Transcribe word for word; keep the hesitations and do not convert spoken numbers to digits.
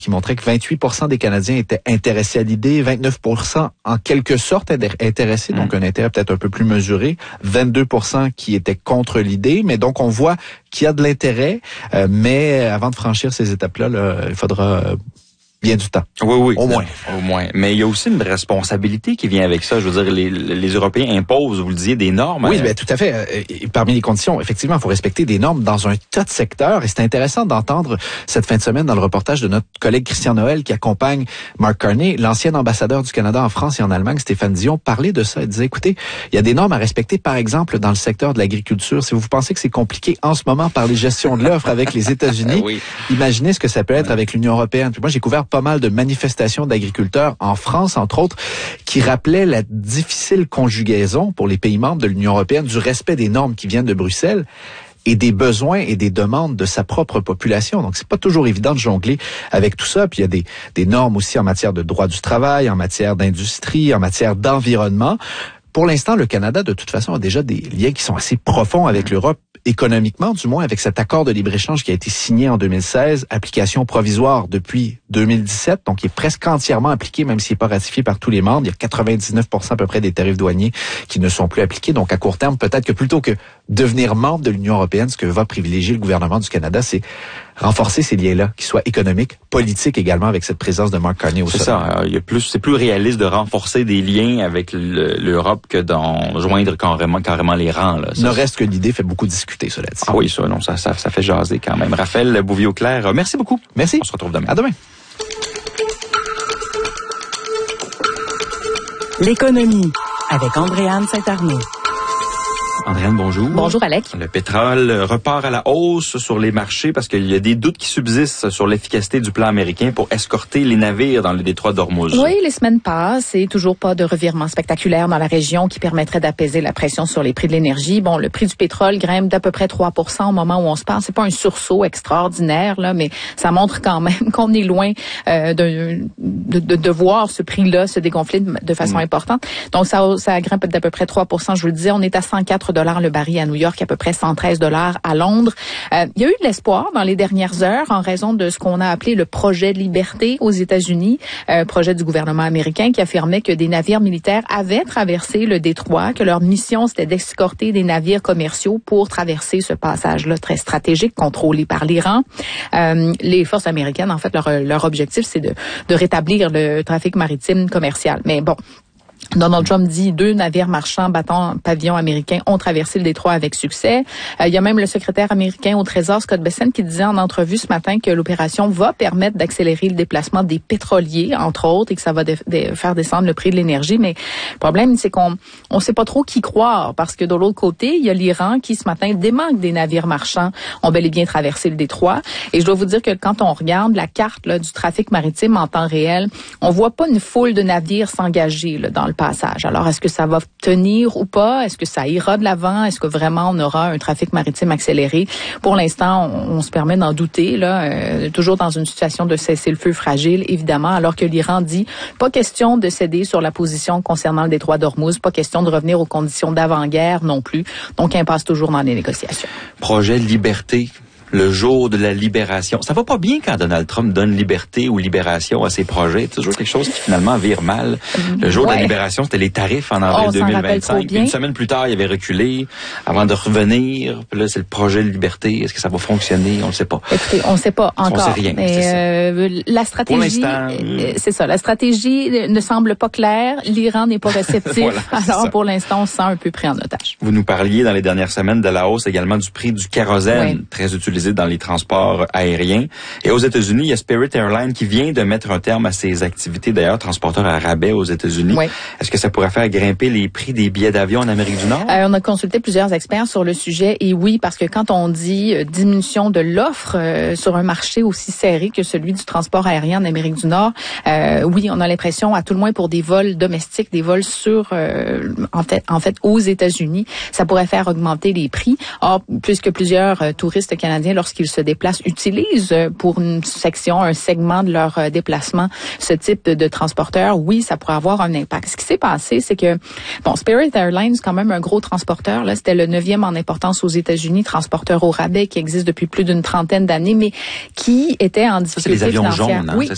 qui montrait que vingt-huit pour cent des Canadiens étaient intéressés à l'idée, vingt-neuf pour cent en quelque sorte intéressés, donc un intérêt peut-être un peu plus mesuré, vingt-deux pour cent qui étaient contre l'idée, mais donc on voit qu'il y a de l'intérêt, euh, mais avant de franchir ces étapes-là, là, il faudra euh, bien du temps. Oui, oui. Au moins. Au moins. Mais il y a aussi une responsabilité qui vient avec ça. Je veux dire, les, les Européens imposent, vous le disiez, des normes. Oui, bien, tout à fait. Et parmi les conditions, effectivement, il faut respecter des normes dans un tas de secteurs. Et c'est intéressant d'entendre cette fin de semaine dans le reportage de notre collègue Christian Noël qui accompagne Mark Carney, l'ancien ambassadeur du Canada en France et en Allemagne, Stéphane Dion, parler de ça. Il disait, écoutez, il y a des normes à respecter, par exemple, dans le secteur de l'agriculture. Si vous pensez que c'est compliqué en ce moment par les gestions de l'offre avec les États-Unis, oui. Imaginez ce que ça peut être avec l'Union européenne. Puis moi, j'ai couvert pas mal de manifestations d'agriculteurs en France, entre autres, qui rappelaient la difficile conjugaison pour les pays membres de l'Union européenne du respect des normes qui viennent de Bruxelles et des besoins et des demandes de sa propre population. Donc, c'est pas toujours évident de jongler avec tout ça. Puis, il y a des, des normes aussi en matière de droit du travail, en matière d'industrie, en matière d'environnement. Pour l'instant, le Canada, de toute façon, a déjà des liens qui sont assez profonds avec l'Europe, économiquement, du moins avec cet accord de libre-échange qui a été signé en deux mille seize, application provisoire depuis deux mille dix-sept, donc il est presque entièrement appliqué, même s'il n'est pas ratifié par tous les membres. Il y a quatre-vingt-dix-neuf pour cent à peu près des tarifs douaniers qui ne sont plus appliqués. Donc, à court terme, peut-être que plutôt que devenir membre de l'Union européenne, ce que va privilégier le gouvernement du Canada, c'est renforcer ces liens-là, qu'ils soient économiques, politiques également, avec cette présence de Mark Carney au sommet. C'est ça. Il y a plus, c'est plus réaliste de renforcer des liens avec l'Europe que d'en joindre carrément, carrément les rangs. Là. Ça, ne reste que l'idée fait beaucoup discuter, cela dit. Ah oui, ça, non, ça, ça, ça fait jaser quand même. Raphaël Bouvier-Auclair, merci beaucoup. Merci. On se retrouve demain. À demain. L'économie avec Andréane Saint-Arnaud. Andréane, bonjour. Bonjour, Alec. Le pétrole repart à la hausse sur les marchés parce qu'il y a des doutes qui subsistent sur l'efficacité du plan américain pour escorter les navires dans le détroit d'Ormuz. Oui, les semaines passent et toujours pas de revirement spectaculaire dans la région qui permettrait d'apaiser la pression sur les prix de l'énergie. Bon, le prix du pétrole grimpe d'à peu près trois pour cent au moment où on se parle. C'est pas un sursaut extraordinaire, là, mais ça montre quand même qu'on est loin euh, de, de, de, de voir ce prix-là se dégonfler de, de façon mmh. importante. Donc, ça, ça grimpe d'à peu près trois pour cent. Je vous le disais, on est à cent quatre dollars le baril à New York, à peu près cent treize dollars à Londres. Euh, il y a eu de l'espoir dans les dernières heures en raison de ce qu'on a appelé le projet de liberté aux États-Unis, euh, projet du gouvernement américain qui affirmait que des navires militaires avaient traversé le détroit, que leur mission c'était d'escorter des navires commerciaux pour traverser ce passage-là très stratégique contrôlé par l'Iran. Euh, les forces américaines, en fait, leur, leur objectif c'est de, de rétablir le trafic maritime commercial. Mais bon, Donald Trump dit deux navires marchands battant pavillon américain ont traversé le détroit avec succès. Euh, il y a même le secrétaire américain au Trésor, Scott Bessent, qui disait en entrevue ce matin que l'opération va permettre d'accélérer le déplacement des pétroliers, entre autres, et que ça va de, de faire descendre le prix de l'énergie. Mais le problème, c'est qu'on on sait pas trop qui croire, parce que de l'autre côté, il y a l'Iran qui, ce matin, dément que des navires marchands ont bel et bien traversé le détroit. Et je dois vous dire que quand on regarde la carte là, du trafic maritime en temps réel, on voit pas une foule de navires s'engager là, dans le passage. Alors, est-ce que ça va tenir ou pas? Est-ce que ça ira de l'avant? Est-ce que vraiment on aura un trafic maritime accéléré? Pour l'instant, on, on se permet d'en douter, là, euh, toujours dans une situation de cessez-le-feu fragile, évidemment, alors que l'Iran dit pas question de céder sur la position concernant le détroit d'Ormuz, pas question de revenir aux conditions d'avant-guerre non plus. Donc, il passe toujours dans les négociations. Projet de liberté. Le jour de la libération. Ça va pas bien quand Donald Trump donne liberté ou libération à ses projets. C'est toujours quelque chose qui finalement vire mal. Le jour ouais. de la libération, c'était les tarifs en avril oh, deux mille vingt-cinq. Puis une semaine plus tard, il avait reculé avant de revenir. Puis là, c'est le projet de liberté. Est-ce que ça va fonctionner? On ne sait pas. Écoutez, on ne sait pas encore. On sait rien. Mais euh, la stratégie, euh, c'est ça. La stratégie ne semble pas claire. L'Iran n'est pas réceptif. voilà, Alors, pour l'instant, on se sent un peu pris en otage. Vous nous parliez dans les dernières semaines de la hausse également du prix du kérosène, oui. très utilisé dans les transports aériens. Et aux États-Unis, il y a Spirit Airlines qui vient de mettre un terme à ses activités, d'ailleurs, transporteur à rabais aux États-Unis. Oui. Est-ce que ça pourrait faire grimper les prix des billets d'avion en Amérique du Nord? Euh, on a consulté plusieurs experts sur le sujet et oui, parce que quand on dit euh, diminution de l'offre euh, sur un marché aussi serré que celui du transport aérien en Amérique du Nord, euh, oui, on a l'impression, à tout le moins pour des vols domestiques, des vols sur, euh, en fait, en fait, aux États-Unis, ça pourrait faire augmenter les prix. Or, puisque plusieurs euh, touristes canadiens, lorsqu'ils se déplacent, utilisent pour une section, un segment de leur déplacement, ce type de, de transporteur, oui, ça pourrait avoir un impact. Ce qui s'est passé, c'est que, bon, Spirit Airlines, quand même un gros transporteur, là, c'était le neuvième en importance aux États-Unis, transporteur au rabais qui existe depuis plus d'une trentaine d'années, mais qui était en difficulté ça, c'est les avions financière. jaunes, hein, oui, c'est